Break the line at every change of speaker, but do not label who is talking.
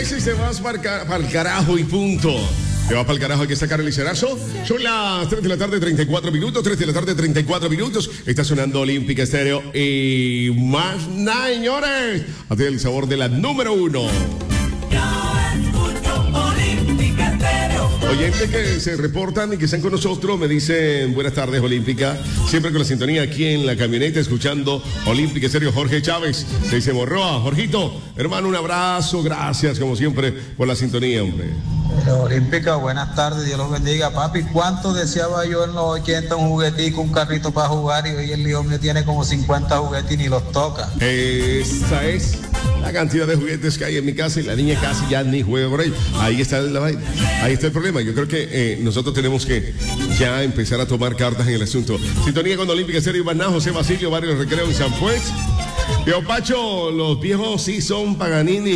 Si se vas para el carajo y punto. Te vas para el carajo, hay que sacar el licerazo. Son las 3 de la tarde, 34 minutos. 3 de la tarde, 34 minutos. Está sonando Olímpica Estéreo. Y más nada, señores. Hasta el sabor de la número 1. Oyentes que se reportan y que están con nosotros me dicen buenas tardes, Olímpica. Siempre con la sintonía aquí en la camioneta escuchando Olímpica Estéreo. Jorge Chávez se dice Morroa. Jorgito, hermano, un abrazo. Gracias como siempre por la sintonía, hombre.
Olímpica, buenas tardes, Dios los bendiga. Papi, ¿cuánto deseaba yo en los 80 un juguetico, un carrito para jugar? Y hoy el León me tiene como 50 juguetes y ni los toca.
Esa es la cantidad de juguetes que hay en mi casa y la niña casi ya ni juega por ahí. Ahí está la vaina. Ahí está el problema. Yo creo que nosotros tenemos que ya empezar a tomar cartas en el asunto. Sintonía con Olímpica Estéreo, Iván José Basilio, Barrio Recreo en San Juez. Pio Pacho, los viejos sí son Paganini.